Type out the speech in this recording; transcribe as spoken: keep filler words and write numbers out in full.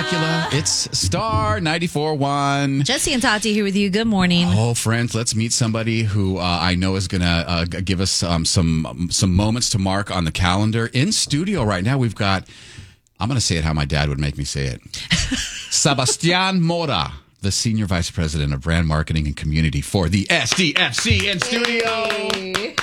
Dracula. It's Star ninety-four point one. Jesse and Tati here with you. Good morning. Oh, friends, let's meet somebody who uh, I know is going to uh, give us um, some some moments to mark on the calendar. In studio right now, we've got, I'm going to say it how my dad would make me say it. Sebastian Mora, the Senior Vice President of Brand Marketing and Community for the S D F C in studio. Hey.